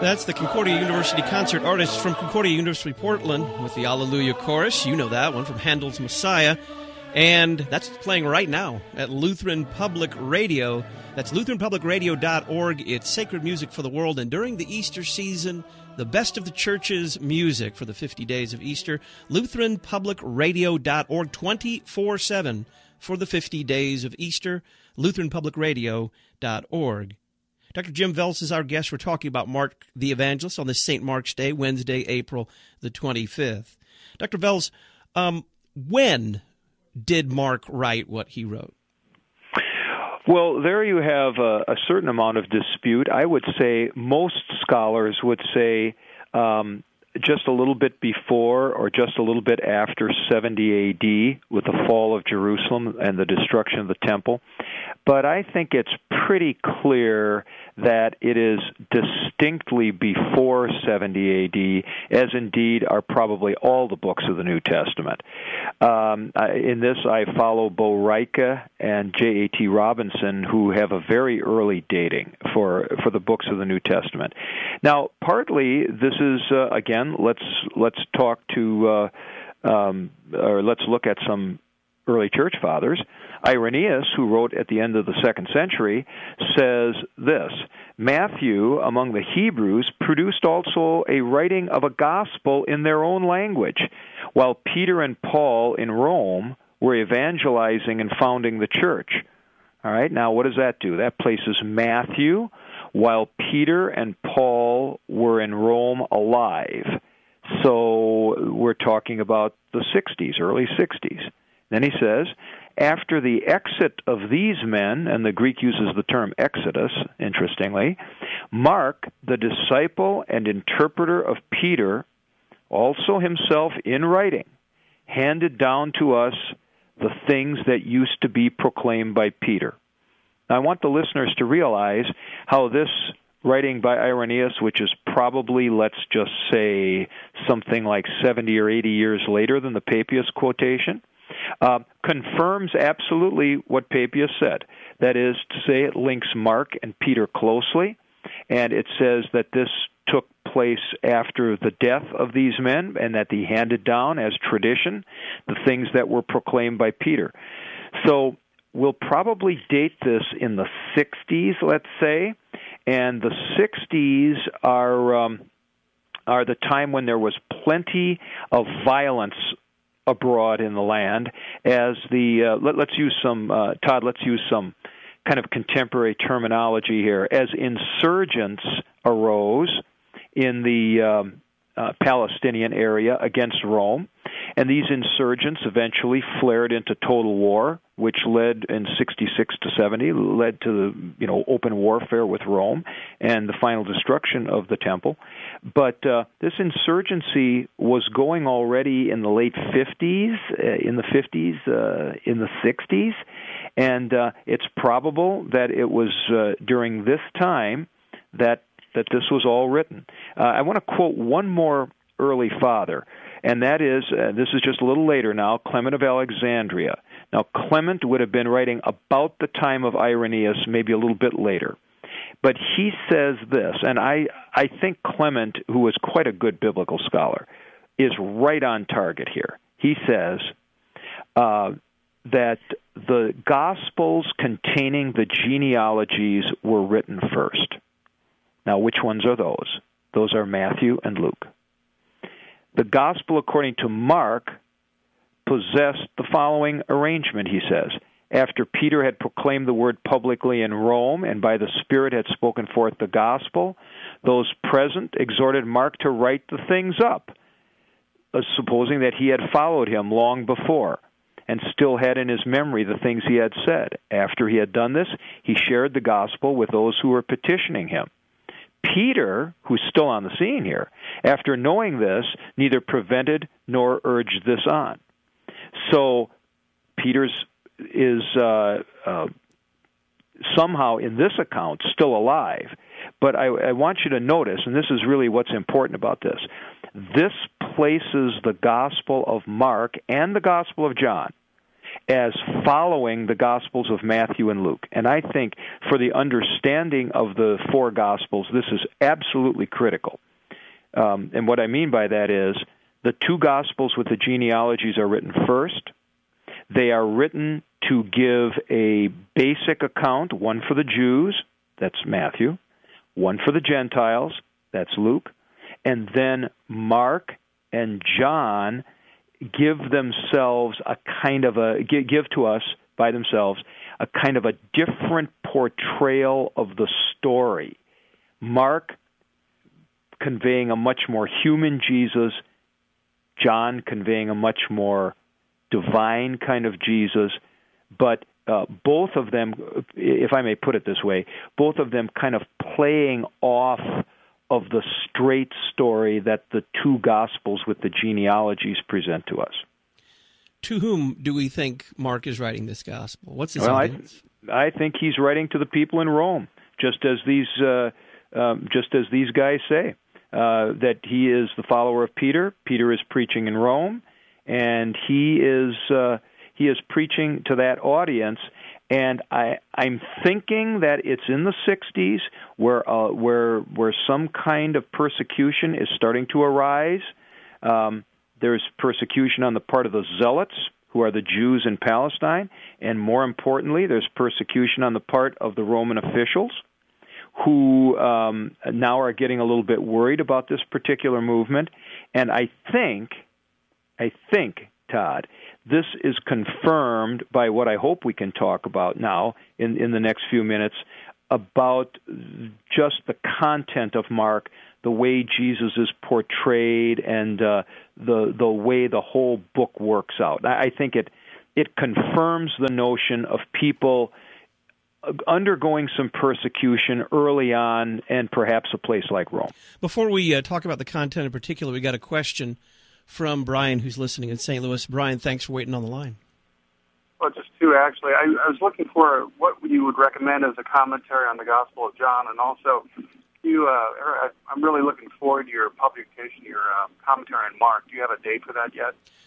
That's the Concordia University concert artists from Concordia University Portland with the Alleluia Chorus. You know that one from Handel's Messiah. And that's playing right now at Lutheran Public Radio. That's lutheranpublicradio.org. It's sacred music for the world. And during the Easter season, the best of the church's music for the 50 days of Easter. lutheranpublicradio.org, 24/7 for the 50 days of Easter. lutheranpublicradio.org. Dr. Jim Vels is our guest. We're talking about Mark the Evangelist on this St. Mark's Day, Wednesday, April the 25th. Dr. Vels, when did Mark write what he wrote? Well, there you have a certain amount of dispute. I would say most scholars would say just a little bit before or just a little bit after 70 A.D. with the fall of Jerusalem and the destruction of the temple. But I think it's pretty clear that it is distinctly before 70 A.D., as indeed are probably all the books of the New Testament. In this, I follow Bo Rika and J.A.T. Robinson, who have a very early dating for the books of the New Testament. Now, partly this is, again, let's talk to, or let's look at some early church fathers. Irenaeus, who wrote at the end of the 2nd century, says this: Matthew, among the Hebrews, produced also a writing of a gospel in their own language, while Peter and Paul in Rome were evangelizing and founding the church. All right, now what does that do? That places Matthew, while Peter and Paul were in Rome alive. So we're talking about the 60s, early 60s. Then he says, after the exit of these men, and the Greek uses the term exodus, interestingly, Mark, the disciple and interpreter of Peter, also himself in writing, handed down to us the things that used to be proclaimed by Peter. Now, I want the listeners to realize how this writing by Irenaeus, which is probably, let's just say, something like 70 or 80 years later than the Papias quotation, confirms absolutely what Papias said. That is to say, it links Mark and Peter closely, and it says that this took place after the death of these men, and that he handed down as tradition the things that were proclaimed by Peter. So we'll probably date this in the 60s, let's say, and the 60s are the time when there was plenty of violence abroad in the land, as the let's use some Todd. Let's use some kind of contemporary terminology here. As insurgents arose in the Palestinian area against Rome, and these insurgents eventually flared into total war, which led in 66 to 70 led to the open warfare with Rome and the final destruction of the temple. But this insurgency was going already in the late 50s, in the 60s, and it's probable that it was during this time that this was all written. I want to quote one more early father, and that is, this is just a little later now, Clement of Alexandria. Now, Clement would have been writing about the time of Irenaeus, maybe a little bit later. But he says this, and I think Clement, who was quite a good biblical scholar, is right on target here. He says that the Gospels containing the genealogies were written first. Now, which ones are those? Those are Matthew and Luke. The Gospel according to Mark possessed the following arrangement, he says. After Peter had proclaimed the word publicly in Rome and by the Spirit had spoken forth the gospel, those present exhorted Mark to write the things up, supposing that he had followed him long before and still had in his memory the things he had said. After he had done this, he shared the gospel with those who were petitioning him. Peter, who's still on the scene here, after knowing this, neither prevented nor urged this on. So Peter's is somehow in this account still alive. But I want you to notice, and this is really what's important about this, this places the Gospel of Mark and the Gospel of John as following the Gospels of Matthew and Luke. And I think for the understanding of the four Gospels, this is absolutely critical. And what I mean by that is the two Gospels with the genealogies are written first. They are written to give a basic account, one for the Jews, that's Matthew, one for the Gentiles, that's Luke, and then Mark and John give themselves a kind of give to us by themselves a kind of a different portrayal of the story. Mark conveying a much more human Jesus, John conveying a much more divine kind of Jesus, but both of them, if I may put it this way, both of them kind of playing off of the straight story that the two Gospels with the genealogies present to us. To whom do we think Mark is writing this Gospel? What's his audience? I think he's writing to the people in Rome, just as these guys say, that he is the follower of Peter. Peter is preaching in Rome, and he is preaching to that audience. And I'm thinking that it's in the 60s where some kind of persecution is starting to arise. There's persecution on the part of the Zealots, who are the Jews in Palestine, and more importantly, there's persecution on the part of the Roman officials, who now are getting a little bit worried about this particular movement. And I think, Todd, this is confirmed by what I hope we can talk about now in the next few minutes about just the content of Mark, the way Jesus is portrayed, and the way the whole book works out. I think it confirms the notion of people undergoing some persecution early on, and perhaps a place like Rome. Before we talk about the content in particular, we got a question from Brian, who's listening in St. Louis. Brian, thanks for waiting on the line. Well, just two, actually. I was looking for what you would recommend as a commentary on the Gospel of John, and also I'm really looking forward to your publication, your commentary on Mark. Do you have a date for that yet?